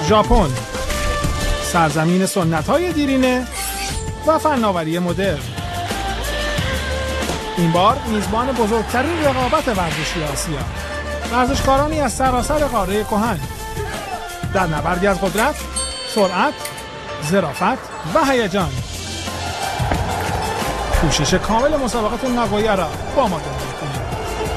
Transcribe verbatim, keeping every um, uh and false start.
ژاپن، سرزمین سنت‌های دیرینه و فناوری مدرن. این بار میزبان بزرگترین رقابت ورزشی آسیا، ورزشکارانی از سراسر قاره کهن در نبردی از قدرت، سرعت، ظرافت و هیجان. پوشش کامل مسابقات ناگویا را با ما دارید.